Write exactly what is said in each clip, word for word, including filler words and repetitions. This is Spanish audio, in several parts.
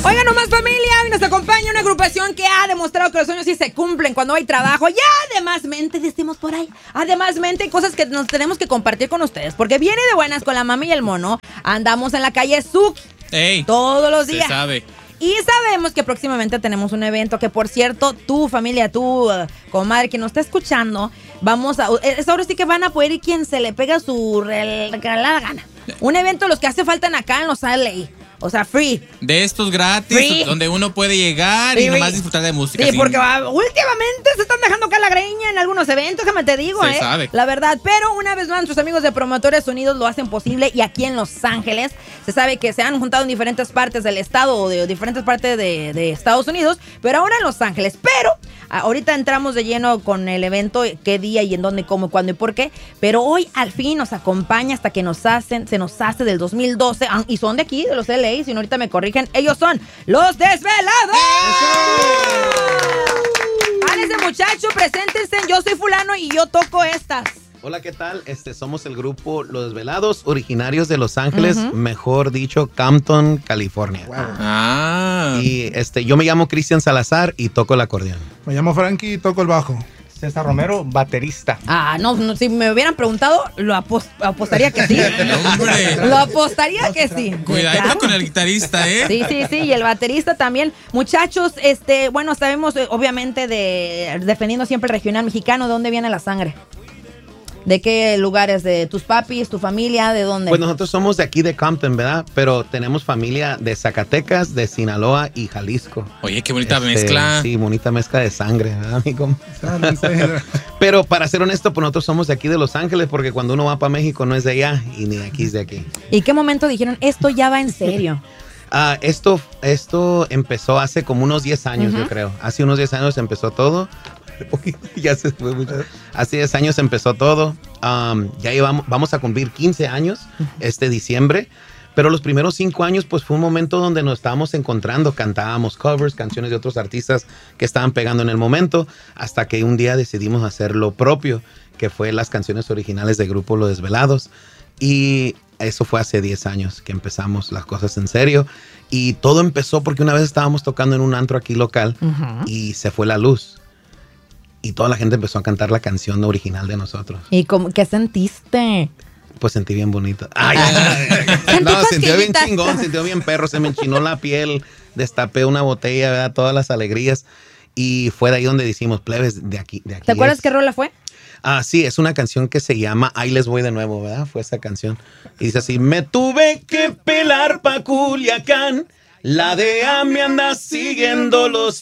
Oigan nomás, familia, hoy nos acompaña una agrupación que ha demostrado que los sueños sí se cumplen cuando hay trabajo. Y además, mente, decimos por ahí, además, mente, hay cosas que nos tenemos que compartir con ustedes. Porque viene de buenas con la mami y el mono. Andamos en la calle Zuc Ey, todos los días. Se sabe. Y sabemos que próximamente tenemos un evento que, por cierto, tu familia, tu uh, comadre que nos está escuchando, vamos a... Es ahora sí que van a poder ir quien se le pega su regalada gana. Un evento de los que hace falta acá en los L A. O sea, free. De estos gratis, Free. donde uno puede llegar Free. y nomás disfrutar de música. Sí, sin- porque va- últimamente se están dejando caer la greña en algunos eventos, déjame te digo, Se ¿eh? sabe. La verdad, pero una vez más nuestros amigos de Promotores Unidos lo hacen posible y aquí en Los Ángeles se sabe que se han juntado en diferentes partes del estado o de diferentes partes de, de Estados Unidos, pero ahora en Los Ángeles. Pero ahorita entramos de lleno con el evento, qué día y en dónde, cómo, cuándo y por qué, pero hoy al fin nos acompaña hasta que nos hacen, se nos hace del dos mil doce ah, y son de aquí, de los L A, si no ahorita me corrigen, ellos son Los Desvelados. Ándense, muchachos, preséntense, yo soy fulano y yo toco estas. Hola, ¿qué tal? Este, somos el grupo Los Desvelados, originarios de Los Ángeles, uh-huh. mejor dicho, Compton, California. Wow. Ah. Y este, yo me llamo Cristian Salazar y toco el acordeón. Me llamo Frankie y toco el bajo. César Romero, baterista. Ah, no, no, si me hubieran preguntado, lo apos- apostaría que sí. Hombre. Lo apostaría que sí. Cuidadito Claro. con el guitarrista, ¿eh? Sí, sí, sí, y el baterista también. Muchachos, este, bueno, sabemos eh, obviamente de defendiendo siempre el regional mexicano, ¿de dónde viene la sangre? ¿De qué lugares? ¿De tus papis, tu familia? ¿De dónde? Pues nosotros somos de aquí de Compton, ¿verdad? Pero tenemos familia de Zacatecas, de Sinaloa y Jalisco. Oye, qué bonita Este, mezcla. Sí, bonita mezcla de sangre, ¿verdad, amigo? Pero para ser honesto, pues nosotros somos de aquí de Los Ángeles, porque cuando uno va para México no es de allá y ni de aquí es de aquí. ¿Y qué momento dijeron, esto ya va en serio? Ah, esto, esto empezó hace como unos diez años, uh-huh. yo creo. Hace unos diez años empezó todo. ya se fue mucho. Hace diez años empezó todo. Um, ya llevamos, vamos a cumplir quince años este diciembre. Pero los primeros cinco años, pues fue un momento donde nos estábamos encontrando. Cantábamos covers, canciones de otros artistas que estaban pegando en el momento. Hasta que un día decidimos hacer lo propio, que fue las canciones originales del grupo Los Desvelados. Y eso fue hace diez años que empezamos las cosas en serio. Y todo empezó porque una vez estábamos tocando en un antro aquí local uh-huh. y se fue la luz. Y toda la gente empezó a cantar la canción original de nosotros. ¿Y cómo, qué sentiste? Pues sentí bien bonito. Ay, ay, ay. No, sentí bien chingón, sentí bien perro. Se me enchinó la piel, destapé una botella, ¿verdad? Todas las alegrías. Y fue de ahí donde decimos, plebes, de aquí, de aquí. ¿Te acuerdas es. qué rola fue? Ah, sí, es una canción que se llama Ahí les voy de nuevo, ¿verdad? Fue esa canción. Y dice así, me tuve que pelar pa' Culiacán, la D E A me anda siguiendo los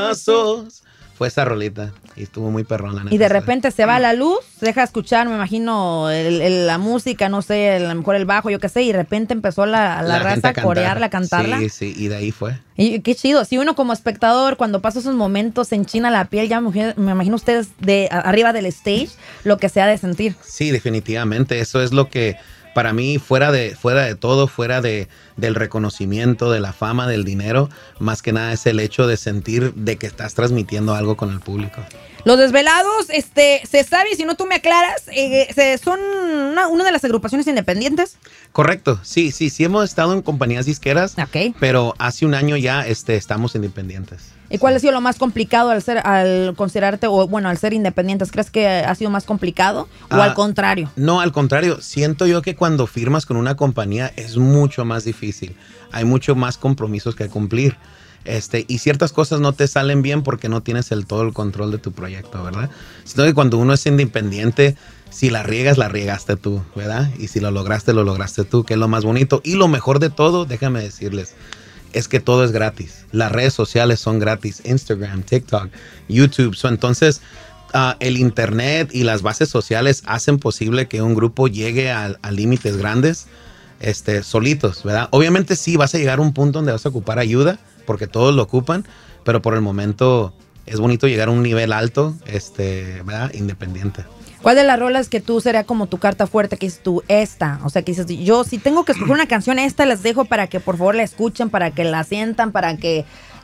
pasos. Fue esa rolita y estuvo muy perrona. Y de repente se va la luz, deja escuchar, me imagino, el, el, la música, no sé, a lo mejor el bajo, yo qué sé, y de repente empezó la, la, la raza a corearla, a cantarla. Sí, sí, y de ahí fue. Y qué chido. Si uno como espectador, cuando pasa esos momentos, se enchina la piel, ya me, me imagino ustedes de arriba del stage, lo que se ha de sentir. Sí, definitivamente. Eso es lo que... Para mí, fuera de, fuera de todo, fuera de, del reconocimiento, de la fama, del dinero, más que nada es el hecho de sentir de que estás transmitiendo algo con el público. Los Desvelados, este, se sabe, si no tú me aclaras, eh, se, son una, una de las agrupaciones independientes. Correcto, sí, sí, sí hemos estado en compañías disqueras, okay. pero hace un año ya este, estamos independientes. ¿Y cuál ha sido lo más complicado al ser, al considerarte, o bueno, al ser independientes? ¿Crees que ha sido más complicado o ah, al contrario? No, al contrario. Siento yo que cuando firmas con una compañía es mucho más difícil. Hay mucho más compromisos que cumplir. Este, y ciertas cosas no te salen bien porque no tienes el todo el control de tu proyecto, ¿verdad? Sino que cuando uno es independiente, si la riegas, la riegaste tú, ¿verdad? Y si lo lograste, lo lograste tú, que es lo más bonito. Y lo mejor de todo, déjame decirles, es que todo es gratis. Las redes sociales son gratis. Instagram, TikTok, YouTube. So, entonces, uh, el internet y las bases sociales hacen posible que un grupo llegue a, a límites grandes este, solitos, ¿verdad? Obviamente sí, vas a llegar a un punto donde vas a ocupar ayuda, porque todos lo ocupan, pero por el momento es bonito llegar a un nivel alto, este, ¿verdad? Independiente. ¿Cuál de las rolas que tú sería como tu carta fuerte que dices tú, esta? O sea, que dices, yo si tengo que escoger una canción, esta las dejo para que por favor la escuchen, para que la sientan, para que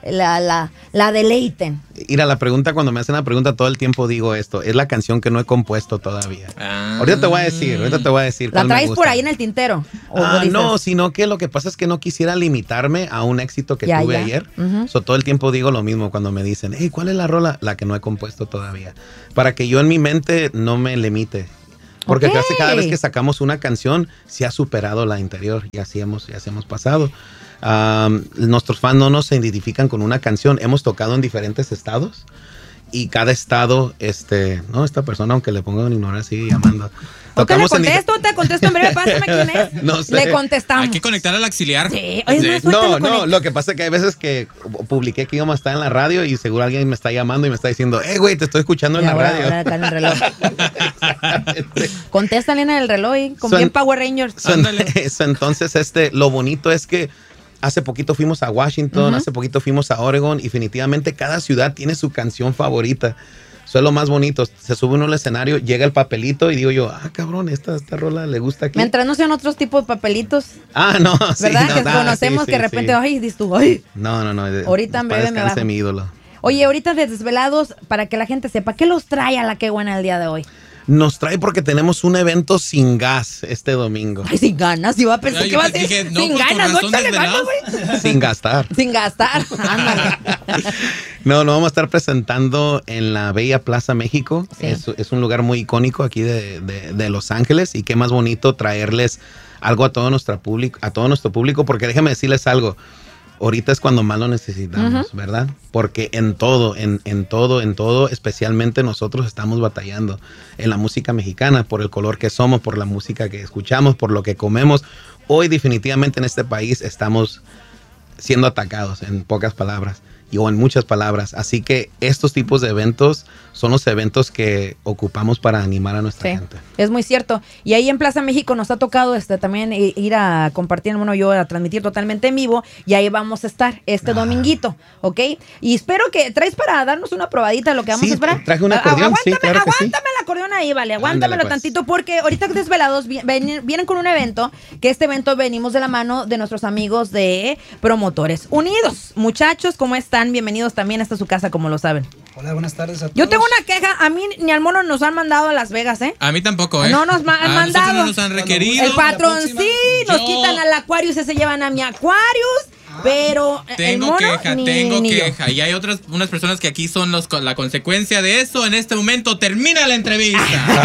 la, la, la deleiten. Mira, la pregunta, cuando me hacen la pregunta, todo el tiempo digo esto. Es la canción que no he compuesto todavía. Ah. Ahorita te voy a decir, ahorita te voy a decir. ¿La cuál me traes gusta. por ahí en el tintero? ¿O Ah, dices? no, sino que lo que pasa es que no quisiera limitarme a un éxito que Ya, tuve ya. ayer. Ujú. So, todo el tiempo digo lo mismo cuando me dicen, hey, ¿cuál es la rola? La que no he compuesto todavía. Para que yo en mi mente no me limite. Porque Ok. casi cada vez que sacamos una canción, se ha superado la anterior. Y así hemos, y así hemos pasado. Um, nuestros fans no nos identifican con una canción. Hemos tocado en diferentes estados. Y cada estado, este, no, esta persona, aunque le ponga un ignorar, sigue llamando. ¿O te le Tocamos en contesto? ¿Te contesto en breve? Pásame quién es. No sé. Le contestamos. Hay que conectar al auxiliar. Sí, oye, es más, No, suéltalo con no, el- lo que pasa es que hay veces que publiqué que íbamos a estar en la radio y seguro alguien me está llamando y me está diciendo, hey, güey, te estoy escuchando en Ya, la ahora- radio. ahora acá en el reloj. Este, Contéstale en el reloj, ¿eh? Con Son- bien Power Rangers. so, Ándale. so, entonces, este, lo bonito es que hace poquito fuimos a Washington, Ujú. hace poquito fuimos a Oregon y definitivamente cada ciudad tiene su canción favorita. Eso es lo más bonito. Se sube uno al escenario, llega el papelito y digo yo, ah, cabrón, esta, esta rola le gusta aquí. Mientras no sean otros tipos de papelitos, Ah, no, sí, ¿verdad? no, que nah, conocemos sí, que de sí, repente, sí. ay, dices tú, ay. No, no, no. Ahorita en para breve me descanse bajo. mi ídolo. Oye, ahorita de Desvelados, para que la gente sepa, ¿qué los trae a la que buena el día de hoy? Nos trae porque tenemos un evento sin gas este domingo. Ay, sin ganas, iba a pensar Ay, que iba a yo decir, dije, no, sin pues, con ganas, no razón échale ganas, Desvelados. güey. Sin gastar. Sin gastar, ándale. No, nos vamos a estar presentando en la Bella Plaza México. Sí. Es, es un lugar muy icónico aquí de, de- de Los Ángeles y qué más bonito traerles algo a todo nuestro público, a todo nuestro público, porque déjame decirles algo. Ahorita es cuando más lo necesitamos, ¿verdad? Porque en todo, en, en todo, en todo, especialmente nosotros estamos batallando en la música mexicana por el color que somos, por la música que escuchamos, por lo que comemos. Hoy definitivamente en este país estamos siendo atacados, en pocas palabras, y o en muchas palabras. Así que estos tipos de eventos son los eventos que ocupamos para animar a nuestra Sí, gente. es muy cierto. Y ahí en Plaza México nos ha tocado este también i- ir a compartir, bueno, yo a transmitir totalmente en vivo y ahí vamos a estar este Ah. dominguito, ¿ok? Y espero que traes para darnos una probadita de lo que vamos Sí, a esperar. traje un Ah, acordeón, sí, aguántame, claro que sí. aguántame el acordeón ahí, vale, aguántamelo Ándale, pues. tantito porque ahorita Desvelados vi- ven- vienen con un evento, que este evento venimos de la mano de nuestros amigos de Promotores Unidos. Muchachos, ¿cómo están? Bienvenidos también hasta su casa, como lo saben. Hola, buenas tardes a todos. Yo tengo una queja, a mí ni al mono nos han mandado a Las Vegas, ¿eh? A mí tampoco, ¿eh? No nos ma- han A nosotros mandado. no nos han requerido. El patrón la próxima, sí, nos yo- quitan al Aquarius y se llevan a mi Aquarius, pero el Tengo mono queja, ni- tengo ni yo. queja. Y hay otras, unas personas que aquí son los, la consecuencia de eso. En este momento termina la entrevista.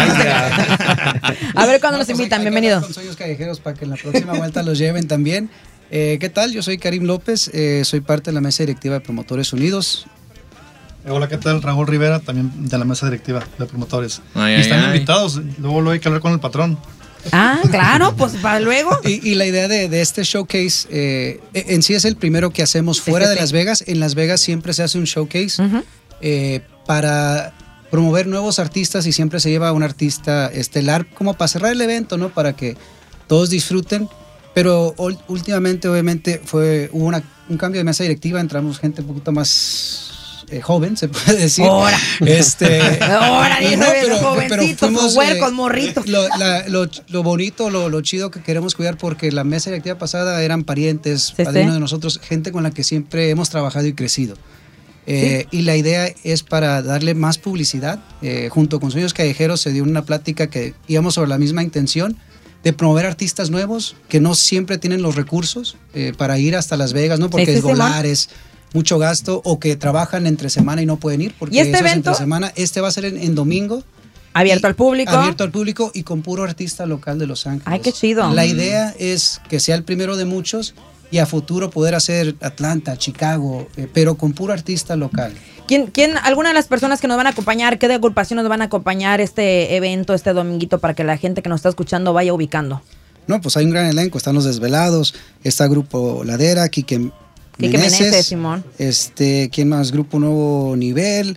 A ver cuándo nos No, pues, invitan, hay que bienvenidos. hablar Con Sueños Callejeros para que en la próxima vuelta los lleven también. Eh, ¿Qué tal? Yo soy Karim López, eh, soy parte de la mesa directiva de Promotores Unidos. Eh, Hola, ¿qué tal? Raúl Rivera, también de la mesa directiva de promotores. Ay, y ay, están ay. invitados, luego lo hay que hablar con el patrón. Ah, claro, pues para luego. Y, y la idea de, de este showcase eh, en sí es el primero que hacemos Sí, fuera sí, de sí. Las Vegas. En Las Vegas siempre se hace un showcase Ujú. eh, para promover nuevos artistas y siempre se lleva un artista estelar como para cerrar el evento, ¿no? Para que todos disfruten. Pero ul- últimamente, obviamente, fue hubo una- un cambio de mesa directiva, entramos gente un poquito más eh, joven, se puede decir. Ahora. Este, Ahora, y dice, jovencitos, o huercos, morritos. Lo, la- lo- lo bonito, lo, lo chido que queremos cuidar, porque la mesa directiva pasada eran parientes, Sí, padrinos sí. de nosotros, gente con la que siempre hemos trabajado y crecido. Eh, Y la idea es para darle más publicidad. Eh, junto con Sueños Callejeros se dio una plática que íbamos sobre la misma intención de promover artistas nuevos que no siempre tienen los recursos eh, para ir hasta Las Vegas, ¿no? Porque Sí, sí, es volar, Simón. es mucho gasto, o que trabajan entre semana y no pueden ir porque ¿Y este eso es evento? entre semana. Este va a ser en, en domingo. Abierto Y- al público. Abierto al público y con puro artista local de Los Ángeles. Ay, qué chido. La idea es que sea el primero de muchos y a futuro poder hacer Atlanta, Chicago, eh, pero con puro artista local. ¿Quién, quién, alguna de las personas que nos van a acompañar, qué de agrupación nos van a acompañar este evento, este dominguito, para que la gente que nos está escuchando vaya ubicando? No, pues hay un gran elenco, están Los Desvelados, está Grupo Ladera, Quique Quique Meneses, Meneses, Simón. este, ¿quién más? Grupo Nuevo Nivel,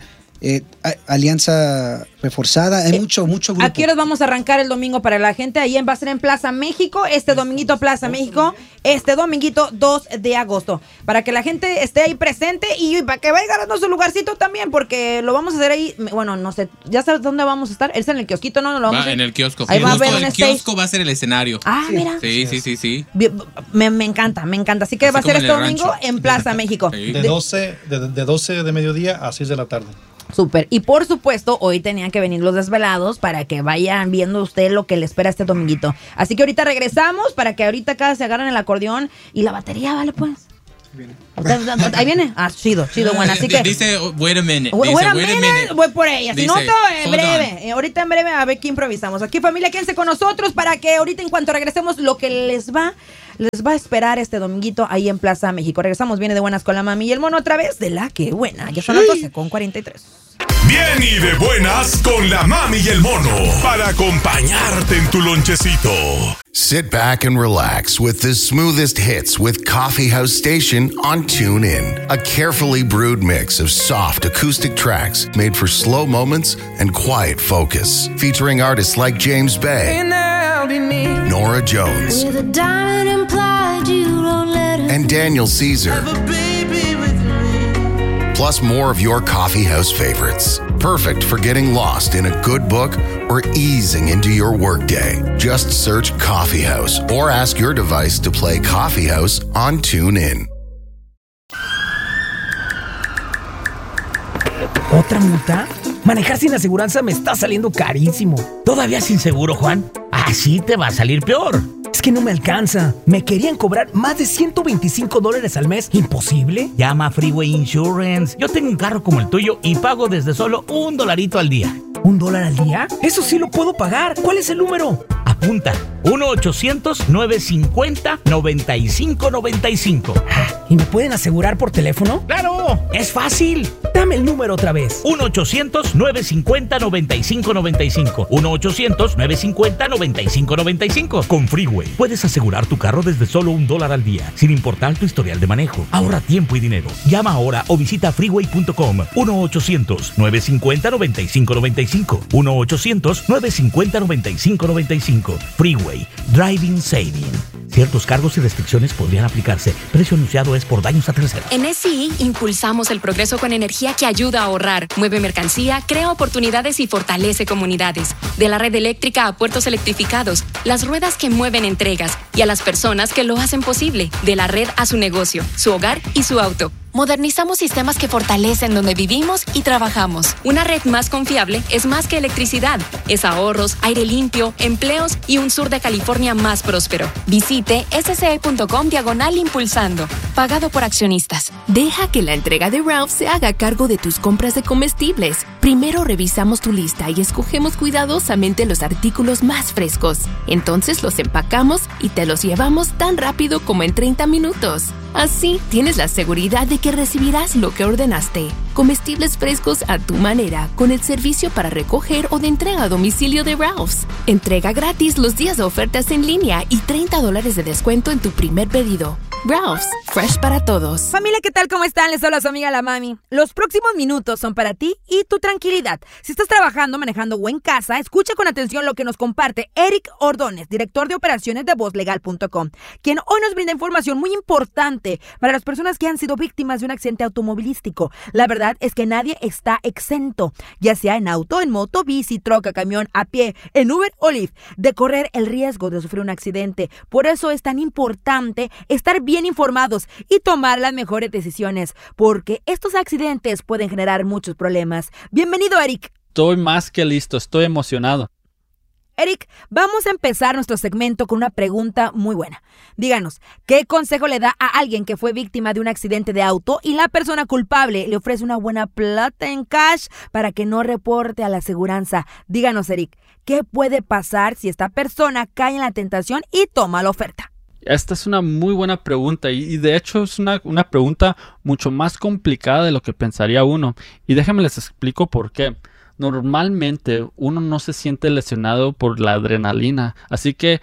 eh, alianza reforzada, hay Eh, mucho, mucho grupo. ¿A qué horas vamos a arrancar el domingo para la gente? Ahí va a ser en Plaza México, este dominguito Plaza México, este dominguito dos de agosto, para que la gente esté ahí presente y para que vaya ganando su lugarcito también, porque lo vamos a hacer ahí, bueno, no sé, ¿ya sabes dónde vamos a estar? Es en el kiosquito, ¿no? ¿No lo vamos Va a en el kiosco. Ahí va a Justo haber un el stage. kiosco va a ser el escenario. Ah, mira. Sí, sí, sí, sí. Me, me encanta, me encanta. Así que Así va a ser como en este el domingo rancho. en Plaza México. Sí. De doce, de, de doce de mediodía a seis de la tarde. Súper. Y por supuesto, hoy tenían que venir los desvelados para que vayan viendo usted lo que le espera este dominguito. Así que ahorita regresamos para que ahorita acá se agarren el acordeón y la batería, ¿vale? Pues. Ahí viene. Ah, chido, chido, bueno. Así que. Dice, wait a minute. Wait Dice, a wait a minute, minute. voy por ella. Si Dice, no, todo en hold breve. on. Eh, Ahorita en breve a ver qué improvisamos. Aquí, familia, quédense con nosotros para que ahorita, en cuanto regresemos, lo que les va, les va a esperar este dominguito ahí en Plaza México. Regresamos, viene de buenas con la mami y el mono otra vez de la que buena. Ya son las doce con cuarenta y tres. Bien y de buenas con la mami y el mono para acompañarte en tu lonchecito. Sit back and relax with the smoothest hits with Coffee House Station on TuneIn. A carefully brewed mix of soft acoustic tracks made for slow moments and quiet focus. Featuring artists like James Bay, Nora Jones, and Daniel Caesar. Plus more of your coffee house favorites. Perfect for getting lost in a good book or easing into your workday. Just search Coffee House or ask your device to play Coffee House on TuneIn. ¿Otra multa? Manejar sin aseguranza me está saliendo carísimo. ¿Todavía sin seguro, Juan? Así te va a salir peor. Es que no me alcanza. Me querían cobrar más de ciento veinticinco dólares al mes. ¿Imposible? Llama a Freeway Insurance. Yo tengo un carro como el tuyo y pago desde solo un dolarito al día. ¿Un dólar al día? Eso sí lo puedo pagar. ¿Cuál es el número? Apunta. uno ochocientos, nueve cincuenta, noventa y cinco noventa y cinco. ¿Y me pueden asegurar por teléfono? ¡Claro! ¡Es fácil! Dame el número otra vez. uno ochocientos, nueve cincuenta, noventa y cinco noventa y cinco. uno ochocientos, nueve cincuenta, noventa y cinco noventa y cinco. Con Freeway puedes asegurar tu carro desde solo un dólar al día, sin importar tu historial de manejo. Ahorra tiempo y dinero. Llama ahora o visita freeway punto com. uno ochocientos, nueve cincuenta, noventa y cinco noventa y cinco. uno ochocientos, nueve cincuenta, noventa y cinco noventa y cinco. Freeway. Driving Saving. Ciertos cargos y restricciones podrían aplicarse. Precio anunciado es por daños a terceros. En S I impulsamos el progreso con energía que ayuda a ahorrar, mueve mercancía, crea oportunidades y fortalece comunidades. De la red eléctrica a puertos electrificados, las ruedas que mueven entregas y a las personas que lo hacen posible. De la red a su negocio, su hogar y su auto. Modernizamos sistemas que fortalecen donde vivimos y trabajamos. Una red más confiable es más que electricidad. Es ahorros, aire limpio, empleos y un sur de California más próspero. Visite sce.com diagonal impulsando. Pagado por accionistas. Deja que la entrega de Ralph se haga cargo de tus compras de comestibles. Primero revisamos tu lista y escogemos cuidadosamente los artículos más frescos. Entonces los empacamos y te los llevamos tan rápido como en treinta minutos. Así tienes la seguridad de que recibirás lo que ordenaste. Comestibles frescos a tu manera, con el servicio para recoger o de entrega a domicilio de Ralph's. Entrega gratis los días de ofertas en línea y treinta dólares de descuento en tu primer pedido. Ralph's, fresh para todos. Familia, ¿qué tal? ¿Cómo están? Les habla su amiga la mami. Los próximos minutos son para ti y tu tranquilidad. Si estás trabajando, manejando o en casa, escucha con atención lo que nos comparte Eric Ordóñez, director de operaciones de voz legal punto com, quien hoy nos brinda información muy importante para las personas que han sido víctimas de un accidente automovilístico. La verdad es que nadie está exento, ya sea en auto, en moto, bici, troca, camión, a pie, en Uber o Lyft, de correr el riesgo de sufrir un accidente. Por eso es tan importante estar bien informados y tomar las mejores decisiones, porque estos accidentes pueden generar muchos problemas. Bienvenido, Eric. Estoy más que listo, estoy emocionado. Eric, vamos a empezar nuestro segmento con una pregunta muy buena. Díganos, ¿qué consejo le da a alguien que fue víctima de un accidente de auto y la persona culpable le ofrece una buena plata en cash para que no reporte a la aseguranza? Díganos, Eric, ¿qué puede pasar si esta persona cae en la tentación y toma la oferta? Esta es una muy buena pregunta y, y de hecho es una, una pregunta mucho más complicada de lo que pensaría uno. Y déjenme les explico por qué. Normalmente uno no se siente lesionado por la adrenalina, así que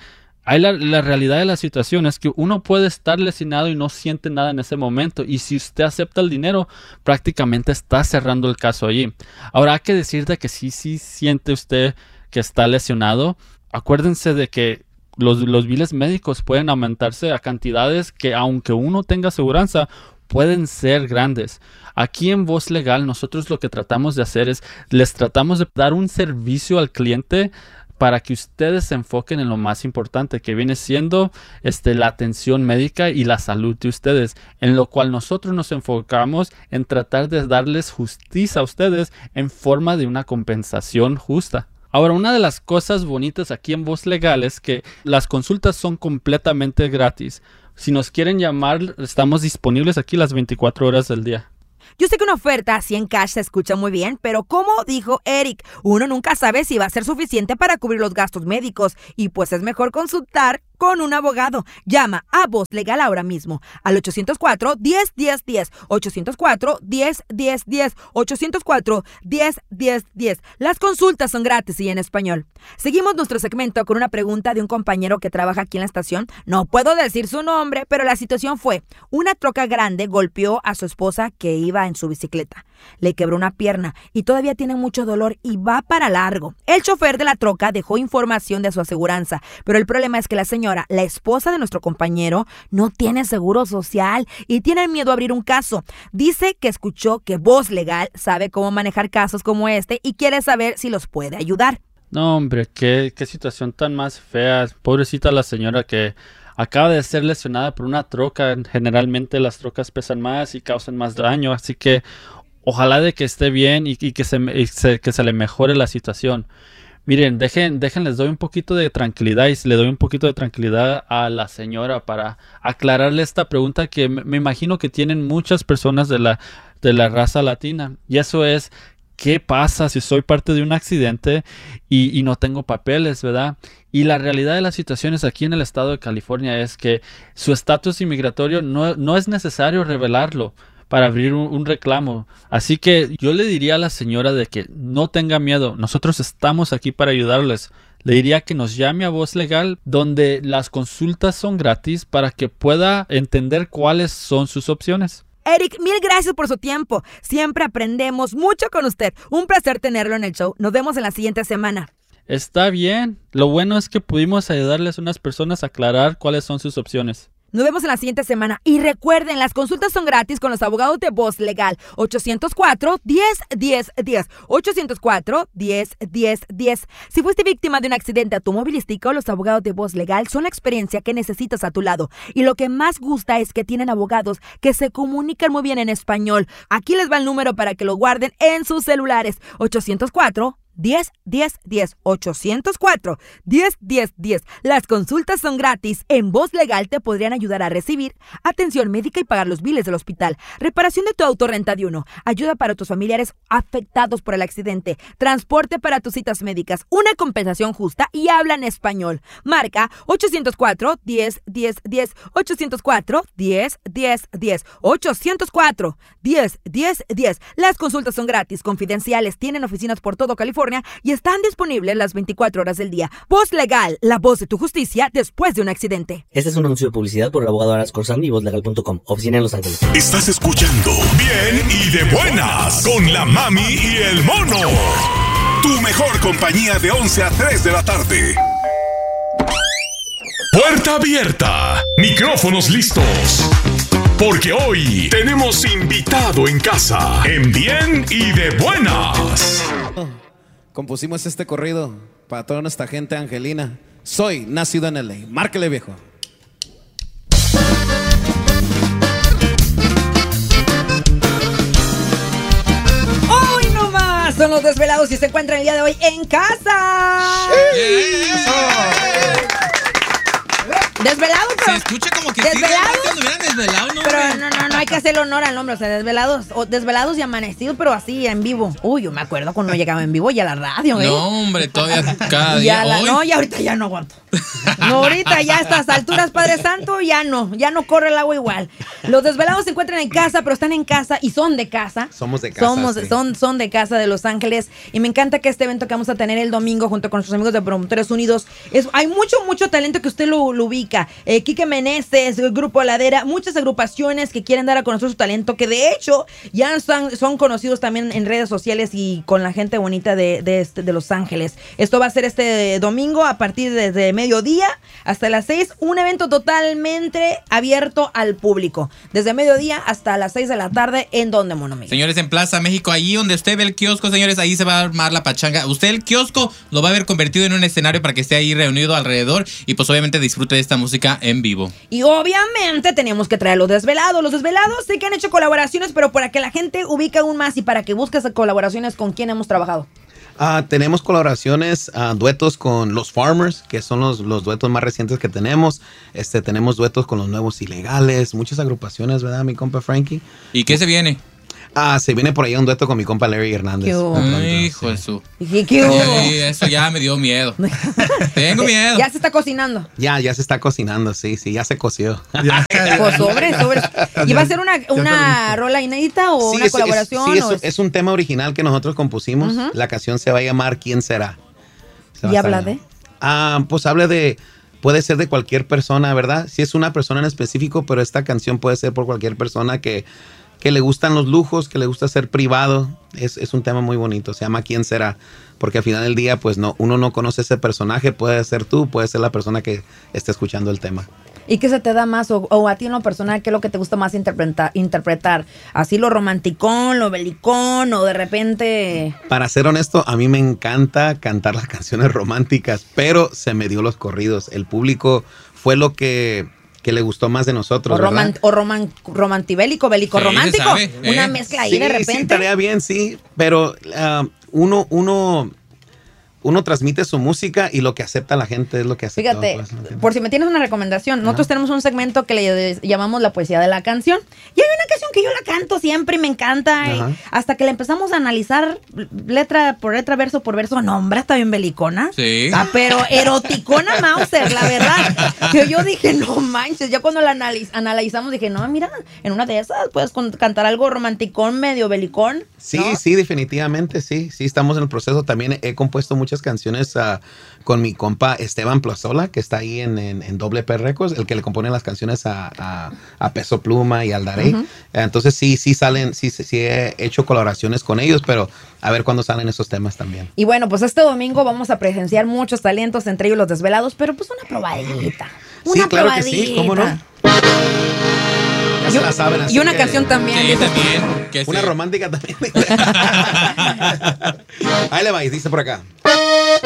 Ahí la, la realidad de la situación es que uno puede estar lesionado y no siente nada en ese momento. Y si usted acepta el dinero, prácticamente está cerrando el caso allí. Ahora hay que decirte que sí, sí siente usted que está lesionado. Acuérdense de que los, los biles médicos pueden aumentarse a cantidades que, aunque uno tenga aseguranza, pueden ser grandes. Aquí en Voz Legal nosotros lo que tratamos de hacer es, les tratamos de dar un servicio al cliente para que ustedes se enfoquen en lo más importante, que viene siendo este, la atención médica y la salud de ustedes, en lo cual nosotros nos enfocamos en tratar de darles justicia a ustedes en forma de una compensación justa. Ahora, una de las cosas bonitas aquí en Voz Legal es que las consultas son completamente gratis. Si nos quieren llamar, estamos disponibles aquí las veinticuatro horas del día. Yo sé que una oferta así en cash se escucha muy bien, pero como dijo Eric, uno nunca sabe si va a ser suficiente para cubrir los gastos médicos y pues es mejor consultar con un abogado. Llama a Voz Legal ahora mismo al ochocientos cuatro, diez, diez, diez, ochocientos cuatro, diez, diez, diez, ochocientos cuatro, diez, diez, diez. Las consultas son gratis y en español. Seguimos nuestro segmento con una pregunta de un compañero que trabaja aquí en la estación. No puedo decir su nombre, pero la situación fue: una troca grande golpeó a su esposa que iba en su bicicleta. Le quebró una pierna y todavía tiene mucho dolor y va para largo. El chofer de la troca dejó información de su aseguranza, pero el problema es que la señora, la esposa de nuestro compañero, no tiene seguro social y tiene miedo a abrir un caso. Dice que escuchó que Voz Legal sabe cómo manejar casos como este y quiere saber si los puede ayudar. No, hombre, qué, qué situación tan más fea. Pobrecita la señora que acaba de ser lesionada por una troca. Generalmente las trocas pesan más y causan más daño, así que ojalá de que esté bien y, y, que, se, y se, que se le mejore la situación. Miren, dejen, dejen, les doy un poquito de tranquilidad y le doy un poquito de tranquilidad a la señora para aclararle esta pregunta que me, me imagino que tienen muchas personas de la, de la raza latina. Y eso es: ¿qué pasa si soy parte de un accidente y, y no tengo papeles, verdad? Y la realidad de las situaciones aquí en el estado de California es que su estatus inmigratorio no, no es necesario revelarlo para abrir un, un reclamo. Así que yo le diría a la señora de que no tenga miedo. Nosotros estamos aquí para ayudarles. Le diría que nos llame a Voz Legal, donde las consultas son gratis para que pueda entender cuáles son sus opciones. Eric, mil gracias por su tiempo. Siempre aprendemos mucho con usted. Un placer tenerlo en el show. Nos vemos en la siguiente semana. Está bien. Lo bueno es que pudimos ayudarles a unas personas a aclarar cuáles son sus opciones. Nos vemos en la siguiente semana. Y recuerden, las consultas son gratis con los abogados de Voz Legal. ochocientos cuatro, diez, diez, diez. ochocientos cuatro, diez, diez, diez. Si fuiste víctima de un accidente automovilístico, los abogados de Voz Legal son la experiencia que necesitas a tu lado. Y lo que más gusta es que tienen abogados que se comunican muy bien en español. Aquí les va el número para que lo guarden en sus celulares. ochocientos cuatro, diez, diez, diez. ochocientos cuatro, diez, diez, diez. Las consultas son gratis. En Voz Legal te podrían ayudar a recibir atención médica y pagar los biles del hospital, reparación de tu auto, renta de uno, ayuda para tus familiares afectados por el accidente, transporte para tus citas médicas, una compensación justa y hablan español. Marca ochocientos cuatro, diez, diez, diez. ochocientos cuatro, diez, diez, diez. ochocientos cuatro, diez, diez, diez. Las consultas son gratis, confidenciales, tienen oficinas por todo California y están disponibles las veinticuatro horas del día. Voz Legal, la voz de tu justicia después de un accidente. Este es un anuncio de publicidad por el abogado Aras Corzani y voz legal punto com, oficina en Los Ángeles. Estás escuchando Bien y de Buenas con la Mami y el Mono. Tu mejor compañía de once a tres de la tarde. Puerta abierta. Micrófonos listos. Porque hoy tenemos invitado en casa. En Bien y de Buenas. Compusimos este corrido para toda nuestra gente angelina. Soy nacido en L A. Márquele, viejo. ¡Hoy no más! Son los desvelados y se encuentran el día de hoy en casa. ¡Sí! Desvelado, pero... Se escucha como que ¿Desvelados? sí, realmente hubieran desvelado, ¿no? Pero no, no, no hay que hacerle honor al nombre, o sea, desvelados, o desvelados y amanecidos, pero así en vivo. Uy, yo me acuerdo cuando llegaba en vivo y a la radio, ¿eh? No, hombre, todavía cada Ya día. la, Hoy- no, ya ahorita ya no aguanto. No, ahorita ya a estas alturas, Padre Santo, ya no, ya no corre el agua igual. Los desvelados se encuentran en casa, pero están en casa y son de casa. Somos de casa. Somos, sí. son, son de casa de Los Ángeles y me encanta que este evento que vamos a tener el domingo junto con nuestros amigos de Promotores Unidos, es, hay mucho, mucho talento que usted lo, lo ubica. Eh, Quique Meneses, el Grupo Ladera, muchas agrupaciones que quieren dar a conocer su talento, que de hecho ya son, son conocidos también en redes sociales y con la gente bonita de, de, este, de Los Ángeles. Esto va a ser este domingo a partir de, de mediodía hasta las seis, un evento totalmente abierto al público. Desde mediodía hasta las seis de la tarde, ¿en donde, Mono Miguel? Señores, en Plaza México, ahí donde usted ve el kiosco, señores, ahí se va a armar la pachanga. Usted el kiosco lo va a ver convertido en un escenario para que esté ahí reunido alrededor y pues obviamente disfrute de esta música en vivo. Y obviamente tenemos que traer a los desvelados. Los desvelados sí que han hecho colaboraciones, pero para que la gente ubique aún más y para que busques colaboraciones con quien hemos trabajado. Ah, tenemos colaboraciones, ah, duetos con los Farmers, que son los, los duetos más recientes que tenemos. Este, tenemos duetos con los Nuevos Ilegales, muchas agrupaciones, ¿verdad, mi compa Frankie? ¿Y qué se viene? Ah, se viene por ahí un dueto con mi compa Larry Hernández. ¿Qué hubo? Ay, hijo de su. ¿Qué, qué hubo? Ay, eso ya me dio miedo. Tengo miedo. Ya se está cocinando. Ya, ya se está cocinando, sí, sí, ya se coció. Pues sobre, sobre. ¿Y va a ser una, una rola inédita o Sí, una es- colaboración? Es, sí, es, o es- es un tema original que nosotros compusimos. Ujú. La canción se va a llamar ¿Quién será? Se va ¿Y a habla estar- de? Ah, pues habla de, puede ser de cualquier persona, ¿verdad? Si es una persona en específico, pero esta canción puede ser por cualquier persona que, que le gustan los lujos, que le gusta ser privado. Es, es un tema muy bonito, se llama ¿Quién será? Porque al final del día, pues no, uno no conoce ese personaje, puede ser tú, puede ser la persona que esté escuchando el tema. ¿Y qué se te da más? O, o a ti en lo personal, ¿qué es lo que te gusta más interpreta- interpretar? ¿Así lo romanticón, lo belicón o de repente...? Para ser honesto, a mí me encanta cantar las canciones románticas, pero se me dio los corridos. El público fue lo que, que le gustó más de nosotros, O, roman, ¿verdad? o roman, romantibélico, bélico, Sí, romántico. se sabe, ¿eh? Una mezcla ahí Sí, de sí, repente. estaría bien, sí, pero ah, uno, uno, uno transmite su música y lo que acepta la gente es lo que acepta. Fíjate, pues, ¿no? por si me tienes una recomendación, nosotros tenemos un segmento que le llamamos la poesía de la canción. Y hay una canción que yo la canto siempre y me encanta. y Ajá. hasta que la empezamos a analizar letra por letra, verso por verso. No, hombre, está bien belicona. Sí. Ah, pero eroticona Mauser, la verdad. Que yo dije, no manches. Ya cuando la analiz- analizamos dije, no, mira, en una de esas puedes con- cantar algo romanticón, medio belicón. Sí, ¿no? sí, definitivamente, sí. Sí, estamos en el proceso. También he compuesto muchas canciones ah, con mi compa Esteban Plazola, que está ahí en, en, en Doble P Records, el que le compone las canciones a, a, a Peso Pluma y al Darey. Ujú. Entonces sí, sí salen, sí, sí, sí he hecho colaboraciones con ellos, pero a ver cuándo salen esos temas también. Y bueno, pues este domingo vamos a presenciar muchos talentos, entre ellos los desvelados, pero pues una probadita. Una Sí, claro que probadita. sí, ¿cómo no? Ya se la saben, así Y una que- canción también. Sí, dice. también. Que Una sí. romántica también. Ahí le vais, dice por acá.